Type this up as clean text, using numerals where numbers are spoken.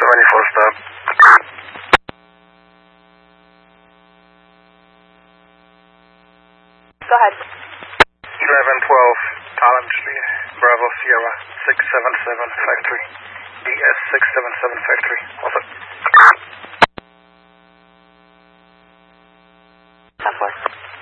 24 stop. Go ahead. 1112 Collins Street, Bravo Sierra 677 Factory. BS 677 Factory.